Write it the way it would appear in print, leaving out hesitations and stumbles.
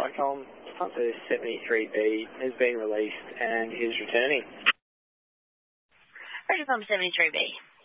Mike, Hunter 73B has been released and is returning. Roger, 73B.